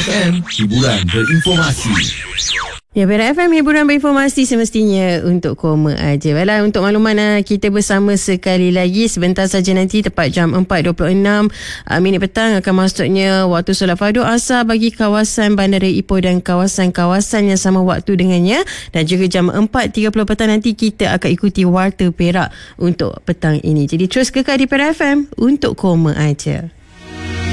FM, hiburan berinformasi. Ya, Perak FM, hiburan berinformasi semestinya untuk koma aja. Baiklah, untuk makluman kita bersama sekali lagi sebentar saja nanti tepat jam 4.26 minit petang akan masuknya waktu solat fardu asar bagi kawasan Bandar Ipoh dan kawasan-kawasan yang sama waktu dengannya, dan juga jam 4.30 petang nanti kita akan ikuti Warta Perak untuk petang ini. Jadi terus kekal di Perak FM untuk koma aja.